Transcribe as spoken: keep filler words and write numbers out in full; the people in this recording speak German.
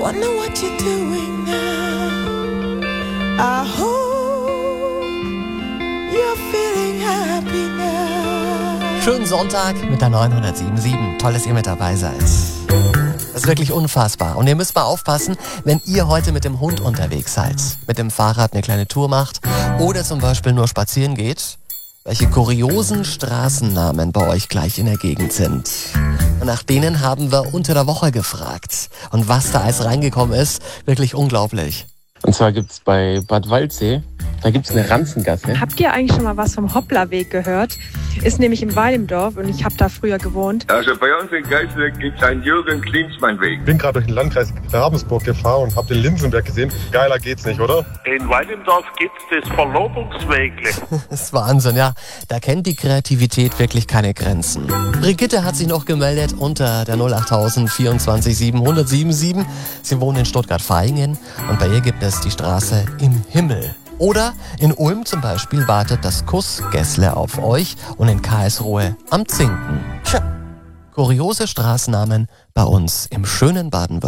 Wonder what you're doing now. I hope you're feeling happy now. Schönen Sonntag mit der neunhundertsieben. Toll, dass ihr mit dabei seid. Das ist wirklich unfassbar. Und ihr müsst mal aufpassen, wenn ihr heute mit dem Hund unterwegs seid, mit dem Fahrrad eine kleine Tour macht oder zum Beispiel nur spazieren geht, welche kuriosen Straßennamen bei euch gleich in der Gegend sind. Und nach denen haben wir unter der Woche gefragt. Und was da alles reingekommen ist, wirklich unglaublich. Und zwar gibt's bei Bad Waldsee, da gibt's eine Ranzengasse. Habt ihr eigentlich schon mal was vom Hopplerweg gehört? Ist nämlich im Wald im Dorf und ich habe da früher gewohnt. Also bei uns in Geiselberg gibt's einen Jürgen-Klinsmann-Weg. Ich bin gerade durch den Landkreis Ravensburg gefahren und habe den Linsenberg gesehen. Geiler geht's nicht, oder? In Weidendorf gibt's das Verlobungswegle. Das ist Wahnsinn, ja. Da kennt die Kreativität wirklich keine Grenzen. Brigitte hat sich noch gemeldet unter der null acht vierundzwanzig siebenhundert siebenundsiebzig. Sie wohnt in Stuttgart-Vaihingen und bei ihr gibt es die Straße im Himmel. Oder in Ulm zum Beispiel wartet das Kussgässle auf euch und in Karlsruhe am Zinken. Tja, kuriose Straßennamen bei uns im schönen Baden-Württemberg.